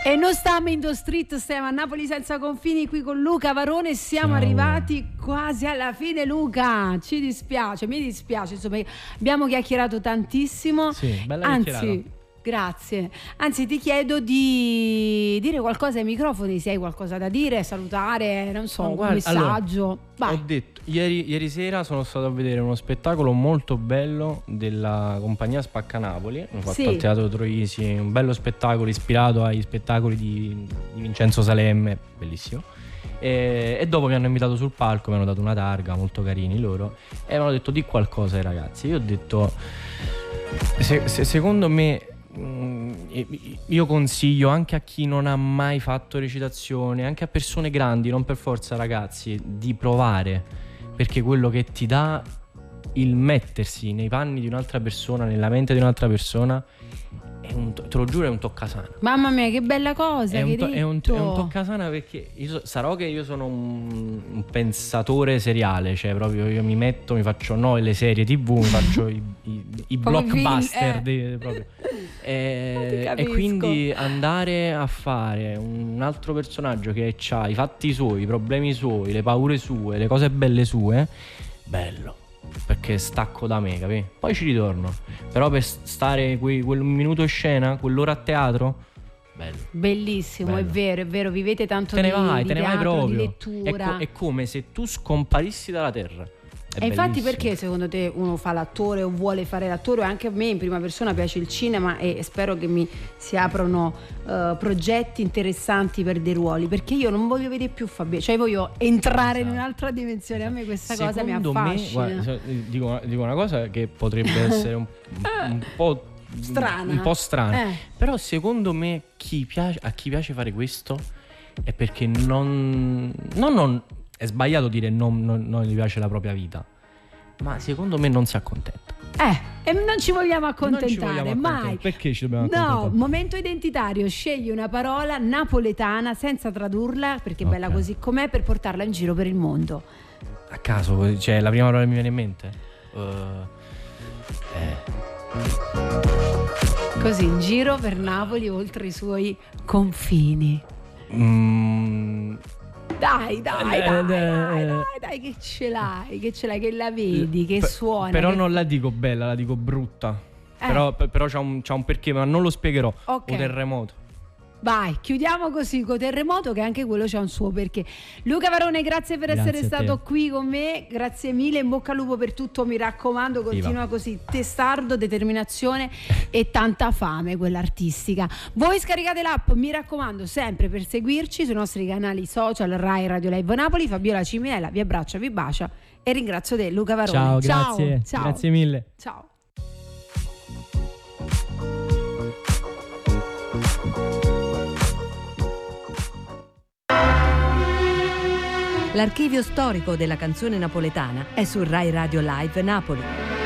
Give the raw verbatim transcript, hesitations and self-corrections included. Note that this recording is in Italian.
E non stiamo in the street, stiamo a Napoli senza confini qui con Luca Varone. Siamo Ciao. arrivati quasi alla fine, Luca. Ci dispiace, mi dispiace, insomma, abbiamo chiacchierato tantissimo. Sì, bella Anzi, chiacchierata. grazie. Anzi, ti chiedo di dire qualcosa ai microfoni, se hai qualcosa da dire, salutare, non so, No, un guarda, messaggio. allora, Vai. ho detto, ieri, ieri sera sono stato a vedere uno spettacolo molto bello della compagnia Spacca Napoli. Ho fatto Sì. al Teatro Troisi, un bello spettacolo ispirato agli spettacoli di, di Vincenzo Salemme, bellissimo. E, e dopo mi hanno invitato sul palco, mi hanno dato una targa, molto carini loro, e mi hanno detto di qualcosa ai ragazzi. Io ho detto, se, se, secondo me, mm, io consiglio anche a chi non ha mai fatto recitazione, anche a persone grandi, non per forza ragazzi, di provare, perché quello che ti dà il mettersi nei panni di un'altra persona, nella mente di un'altra persona, è un, te lo giuro, è un toccasana. Mamma mia, che bella cosa È che un, to- hai è, un, detto. è un toccasana, perché io so- sarò che io sono un, un pensatore seriale, cioè proprio io mi metto, mi faccio no le serie tivù, mi faccio i, i, i Proprio blockbuster film, eh. dei- proprio. E, Ti e capisco. quindi andare a fare un altro personaggio che ha i fatti suoi, i problemi suoi, le paure sue, le cose belle sue, bello, perché stacco da me, capi? Poi ci ritorno, però per stare quei, quel minuto in scena, quell'ora a teatro, bello. Bellissimo, Bello. è vero, è vero, vivete tanto Te ne di, vai, di te ne vai teatro, proprio. di È, lettura. co- è come se tu scomparissi dalla terra. È E infatti bellissimo. perché secondo te uno fa l'attore o vuole fare l'attore? Anche a me in prima persona piace il cinema e spero che mi si aprano uh, progetti interessanti per dei ruoli, perché io non voglio vedere più Fabio, cioè voglio entrare Esatto. in un'altra dimensione. A me questa cosa mi Secondo me, affascina. guarda, so- dico, dico una cosa che potrebbe essere un, un po' Strana. un po' strana, Eh. però secondo me chi piace, a chi piace fare questo è perché non, non, non è sbagliato dire non, non, non gli piace la propria vita, ma secondo me non si accontenta. Eh, e non ci vogliamo accontentare, Non ci vogliamo accontentare. mai. Perché ci dobbiamo No, accontentare? momento identitario, scegli una parola napoletana senza tradurla, perché è bella Ok. così com'è, per portarla in giro per il mondo. A caso, cioè la prima parola che mi viene in mente? Uh, eh. Così in giro per Napoli, oltre i suoi confini. Mm, Dai, dai, Eh, dai, eh, dai, eh. dai, dai, che ce l'hai, che ce l'hai, che la vedi, che pe- suona. Però che- non la dico bella, la dico brutta. Eh. Però, pe- però c'ha un, c'ha un perché, ma non lo spiegherò. Ok. Un terremoto. Vai, chiudiamo così con Terremoto, che anche quello c'ha un suo perché. Luca Varone, grazie per Grazie essere a te. stato qui con me, grazie mille, in bocca al lupo per tutto, mi raccomando, continua così, testardo, determinazione e tanta fame, quella artistica. Voi scaricate l'app, mi raccomando, sempre per seguirci sui nostri canali social, Rai Radio Live Napoli. Fabiola Ciminella vi abbraccia, vi bacia e ringrazio te, Luca Varone. Ciao, grazie. Ciao. Grazie mille. Ciao. L'archivio storico della canzone napoletana è su Rai Radio Live Napoli.